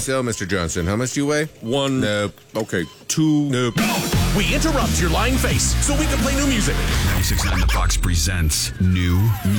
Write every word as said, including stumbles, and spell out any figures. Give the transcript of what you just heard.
scale, Mister Johnson. How much do you weigh? One. Nope. Okay, two. Nope. We interrupt your lying face so we can play new music. ninety-six point nine The Fox presents New